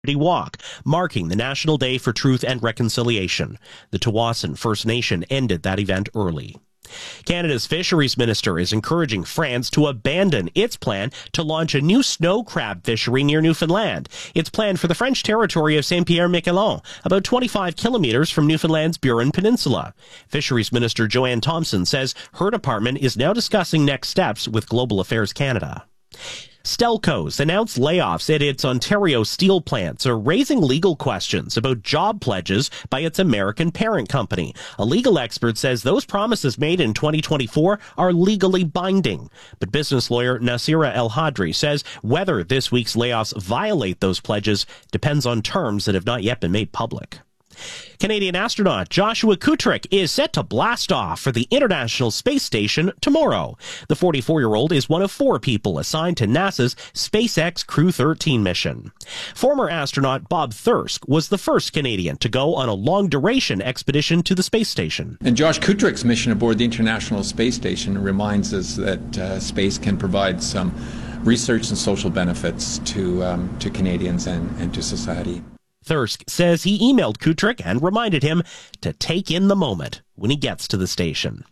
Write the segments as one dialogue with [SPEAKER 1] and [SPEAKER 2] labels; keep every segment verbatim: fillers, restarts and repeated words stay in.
[SPEAKER 1] Walk, marking the National Day for Truth and Reconciliation. The Tsawwassen First Nation ended that event early. Canada's fisheries minister is encouraging France to abandon its plan to launch a new snow crab fishery near Newfoundland. It's planned for the French territory of Saint-Pierre-Miquelon, about twenty-five kilometers from Newfoundland's Burin Peninsula. Fisheries Minister Joanne Thompson says her department is now discussing next steps with Global Affairs Canada. Stelco's announced layoffs at its Ontario steel plants are raising legal questions about job pledges by its American parent company. A legal expert says those promises made in twenty twenty-four are legally binding. But business lawyer Nasira El Hadri says whether this week's layoffs violate those pledges depends on terms that have not yet been made public. Canadian astronaut Joshua Kutrick is set to blast off for the International Space Station tomorrow. The forty-four-year-old is one of four people assigned to NASA's SpaceX Crew thirteen mission. Former astronaut Bob Thirsk was the first Canadian to go on a long-duration expedition to the space station.
[SPEAKER 2] And Josh Kutrick's mission aboard the International Space Station reminds us that uh, space can provide some research and social benefits to, um, to Canadians and, and to society.
[SPEAKER 1] Thirsk says he emailed Kutrick and reminded him to take in the moment when he gets to the station.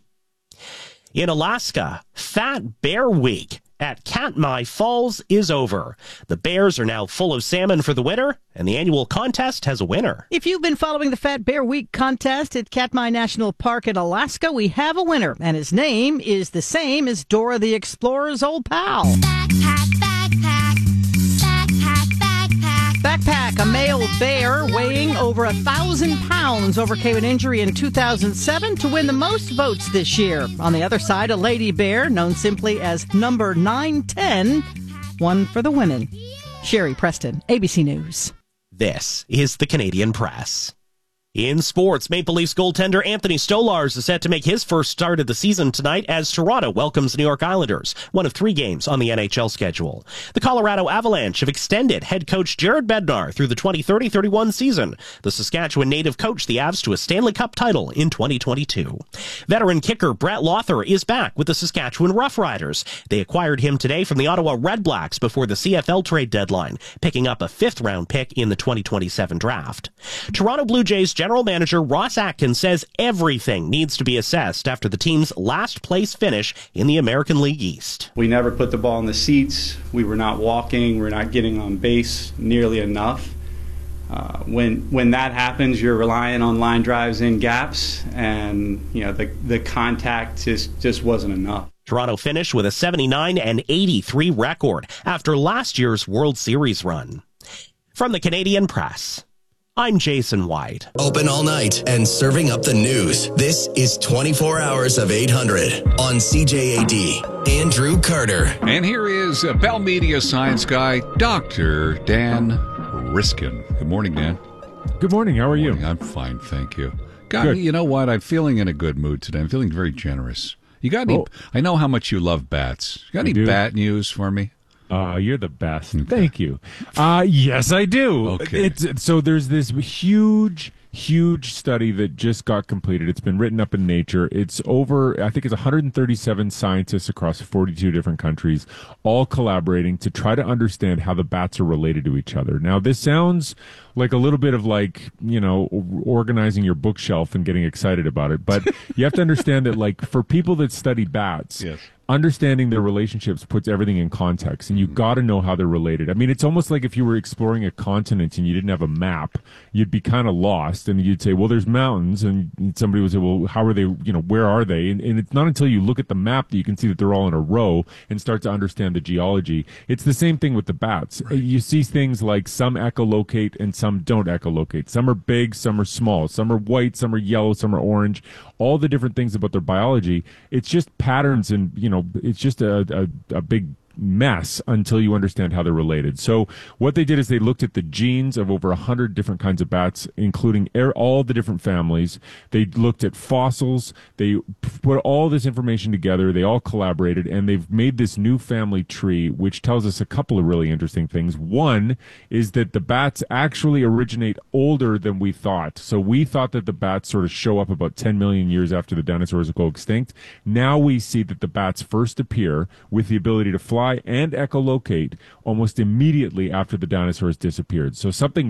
[SPEAKER 1] In Alaska, Fat Bear Week at Katmai Falls is over. The bears are now full of salmon for the winter, and the annual contest has a winner.
[SPEAKER 3] If you've been following the Fat Bear Week contest at Katmai National Park in Alaska, we have a winner, and his name is the same as Dora the Explorer's old pal.
[SPEAKER 4] Backpack, backpack, backpack, backpack.
[SPEAKER 3] Backpack, a male bear weighing over a thousand pounds, overcame an injury in two thousand seven to win the most votes this year. On the other side, a lady bear, known simply as number nine ten, won for the women. Sherry Preston, A B C News.
[SPEAKER 1] This is the Canadian Press. In sports, Maple Leafs goaltender Anthony Stolarz is set to make his first start of the season tonight as Toronto welcomes the New York Islanders, one of three games on the N H L schedule. The Colorado Avalanche have extended head coach Jared Bednar through the twenty thirty thirty-one season. The Saskatchewan native coached the Avs to a Stanley Cup title in twenty twenty-two. Veteran kicker Brett Lothar is back with the Saskatchewan Roughriders. They acquired him today from the Ottawa Redblacks before the C F L trade deadline, picking up a fifth-round pick in the twenty twenty-seven draft. Toronto Blue Jays General Manager Ross Atkins says everything needs to be assessed after the team's last place finish in the American League East.
[SPEAKER 5] We never put the ball in the seats. We were not walking. We're not getting on base nearly enough. Uh, when when that happens, you're relying on line drives in gaps, and you know the the contact just just wasn't enough.
[SPEAKER 1] Toronto finished with a seventy-nine and eighty-three record after last year's World Series run. From the Canadian Press, I'm Jason White.
[SPEAKER 6] Open all night and serving up the news. This is twenty-four hours of eight hundred on C J A D. Andrew Carter.
[SPEAKER 7] And here is uh, Bell Media science guy, Doctor Dan Riskin. Good morning, Dan.
[SPEAKER 8] Good morning. How are
[SPEAKER 7] Good
[SPEAKER 8] you?
[SPEAKER 7] morning. I'm fine, thank you. God,
[SPEAKER 8] Good.
[SPEAKER 7] you know what? I'm feeling in a good mood today. I'm feeling very generous. You got any?
[SPEAKER 8] Oh.
[SPEAKER 7] I know how much you love bats. You got
[SPEAKER 8] I
[SPEAKER 7] any
[SPEAKER 8] do.
[SPEAKER 7] bat news for me?
[SPEAKER 8] Uh, you're the best. Thank you. Uh, yes, I do.
[SPEAKER 7] Okay.
[SPEAKER 8] It's, so there's this huge, huge study that just got completed. It's been written up in Nature. It's over, I think it's one hundred thirty-seven scientists across forty-two different countries, all collaborating to try to understand how the bats are related to each other. Now, this sounds like a little bit of like, you know, organizing your bookshelf and getting excited about it. But you have to understand that, like, for people that study bats,
[SPEAKER 7] Yes.
[SPEAKER 8] understanding their relationships puts everything in context, and you got to know how they're related. I mean, it's almost like if you were exploring a continent and you didn't have a map, you'd be kind of lost, and you'd say, well, there's mountains, and somebody would say, well, how are they, you know, where are they? And, and it's not until you look at the map that you can see that they're all in a row and start to understand the geology. It's the same thing with the bats. Right. You see things like some echolocate and some don't echolocate. Some are big, some are small, some are white, some are yellow, some are orange. All the different things about their biology. It's just patterns, and, you know, it's just a, a, a big mess until you understand how they're related. So what they did is they looked at the genes of over one hundred different kinds of bats, including air, all the different families. They looked at fossils. They put all this information together. They all collaborated, and they've made this new family tree, which tells us a couple of really interesting things. One is that the bats actually originate older than we thought. So we thought that the bats sort of show up about ten million years after the dinosaurs go extinct. Now we see that the bats first appear with the ability to fly fly and echolocate almost immediately after the dinosaurs disappeared. So something